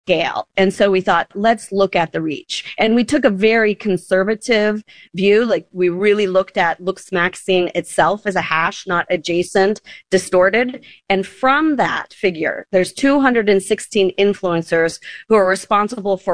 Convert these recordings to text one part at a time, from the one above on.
scale. And so we thought, let's look at the reach. And we took a very conservative view. Like we really looked at Looksmaxing itself as a hash, not adjacent, distorted. And from that figure, there's 216 influencers who are responsible for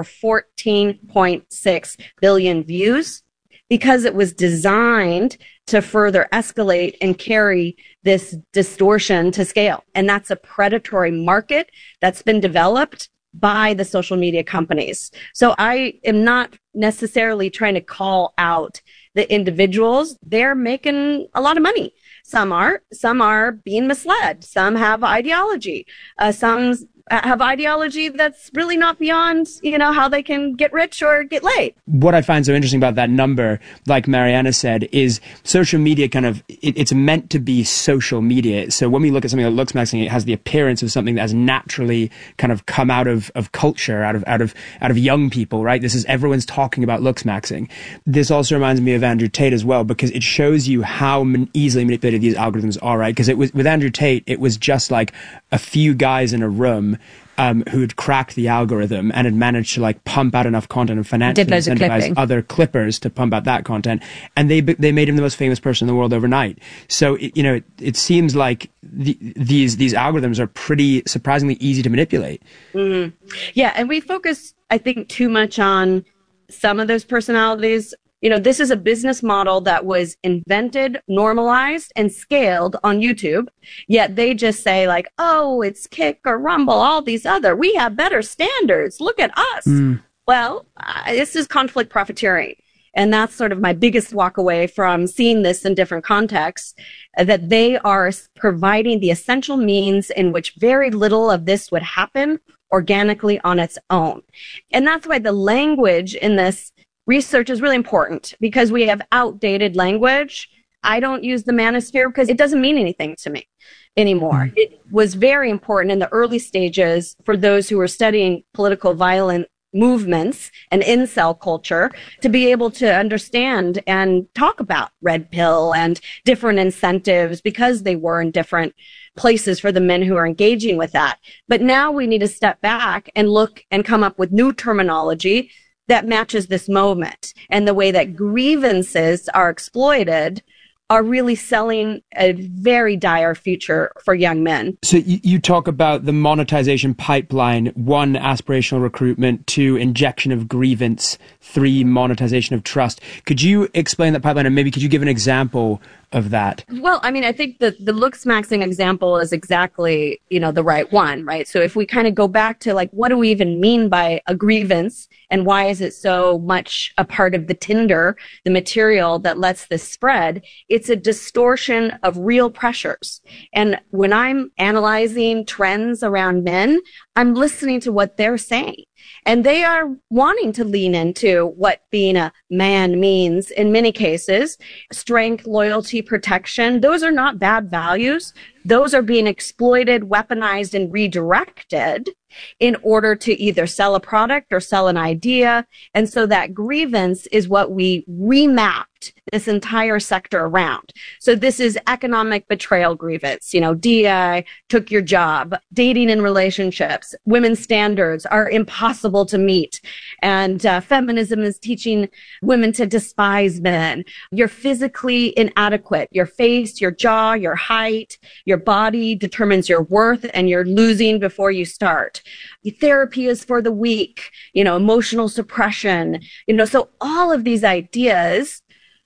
14.6 billion views, because it was designed to further escalate and carry this distortion to scale. And that's a predatory market that's been developed by the social media companies. So I am not necessarily trying to call out the individuals. They're making a lot of money. Some are being misled. Some have ideology. Some have ideology that's really not beyond, how they can get rich or get laid. What I find so interesting about that number, like Mariana said, is social media it's meant to be social media. So when we look at something like Looksmaxing, it has the appearance of something that has naturally kind of come out of culture, out of young people, right? Everyone's talking about Looksmaxing. This also reminds me of Andrew Tate as well, because it shows you how easily manipulated these algorithms are, right? Because with Andrew Tate, it was just like a few guys in a room who had cracked the algorithm and had managed to pump out enough content and financially incentivize other clippers to pump out that content, and they made him the most famous person in the world overnight. So it seems like these algorithms are pretty surprisingly easy to manipulate. Mm-hmm. Yeah, and we focus, I think, too much on some of those personalities. This is a business model that was invented, normalized, and scaled on YouTube. Yet they just say oh, it's Kick or Rumble, all these we have better standards. Look at us. Well, this is conflict profiteering. And that's sort of my biggest walk away from seeing this in different contexts, that they are providing the essential means in which very little of this would happen organically on its own. And that's why the language in this research is really important, because we have outdated language. I don't use the manosphere because it doesn't mean anything to me anymore. It was very important in the early stages for those who were studying political violent movements and incel culture to be able to understand and talk about red pill and different incentives, because they were in different places for the men who are engaging with that. But now we need to step back and look and come up with new terminology that matches this moment, and the way that grievances are exploited are really selling a very dire future for young men. So you talk about the monetization pipeline: 1, aspirational recruitment; 2, injection of grievance; 3, monetization of trust. Could you explain that pipeline, and maybe could you give an example of that? Well, I think the Looksmaxing example is exactly, the right one, right? So if we kind of go back to what do we even mean by a grievance, and why is it so much a part of the Tinder, the material that lets this spread? It's a distortion of real pressures. And when I'm analyzing trends around men, I'm listening to what they're saying. And they are wanting to lean into what being a man means in many cases. Strength, loyalty, protection. Those are not bad values. Those are being exploited, weaponized, and redirected in order to either sell a product or sell an idea. And so that grievance is what we remapped this entire sector around. So this is economic betrayal grievance. DEI took your job. Dating and relationships. Women's standards are impossible to meet. And feminism is teaching women to despise men. You're physically inadequate. Your face, your jaw, your height, your body determines your worth, and you're losing before you start. Therapy is for the weak, emotional suppression, so all of these ideas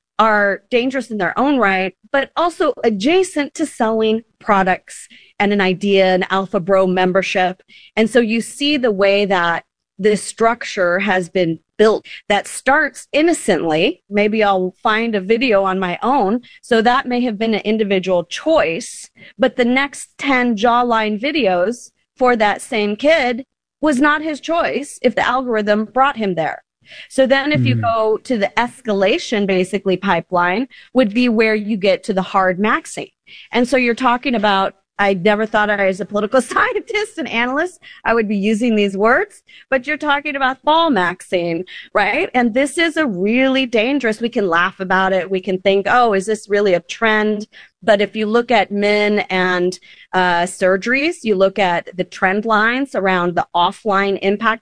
are dangerous in their own right, but also adjacent to selling products and an idea, an Alpha Bro membership. And so you see the way that this structure has been built that starts innocently. Maybe I'll find a video on my own. So that may have been an individual choice, but the next 10 jawline videos for that same kid was not his choice if the algorithm brought him there. So then if you go to the escalation, basically pipeline would be where you get to the hard maxing. And so you're talking about I never thought I, as a political scientist and analyst, I would be using these words, but you're talking about fall maxing, right? And this is a really dangerous, we can laugh about it. We can think, oh, is this really a trend? But if you look at men and surgeries, you look at the trend lines around the offline impact